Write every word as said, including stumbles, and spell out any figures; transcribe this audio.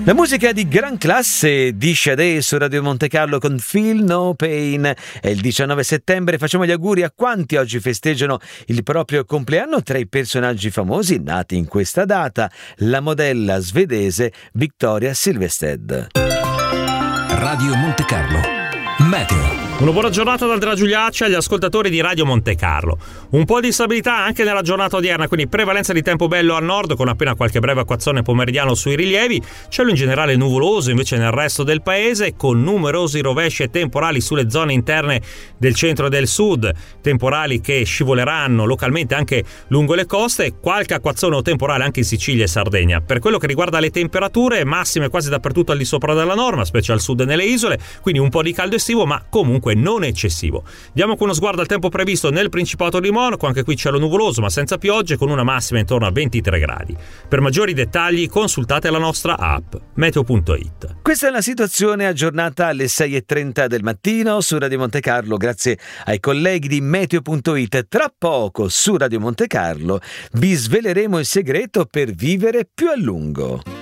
La musica di gran classe di Sade su Radio Monte Carlo con Feel No Pain. È il diciannove settembre, facciamo gli auguri a quanti oggi festeggiano il proprio compleanno. Tra i personaggi famosi nati in questa data, la modella svedese Victoria Silvstedt. Radio Monte Carlo Meteo. Una buona giornata da Andrea Giuliacci agli ascoltatori di Radio Monte Carlo. Un po' di stabilità anche nella giornata odierna, quindi prevalenza di tempo bello al nord con appena qualche breve acquazzone pomeridiano sui rilievi, cielo in generale nuvoloso invece nel resto del paese con numerosi rovesci e temporali sulle zone interne del centro e del sud, temporali che scivoleranno localmente anche lungo le coste, qualche acquazzone o temporale anche in Sicilia e Sardegna. Per quello che riguarda le temperature, massime quasi dappertutto al di sopra della norma, specie al sud e nelle isole, quindi un po' di caldo estivo ma comunque non eccessivo. Diamo con uno sguardo al tempo previsto nel Principato di Monaco, anche qui cielo nuvoloso ma senza piogge con una massima intorno a ventitré gradi. Per maggiori dettagli consultate la nostra app meteo punto it. Questa è la situazione aggiornata alle sei e trenta del mattino su Radio Monte Carlo grazie ai colleghi di meteo punto it. Tra poco su Radio Monte Carlo vi sveleremo il segreto per vivere più a lungo.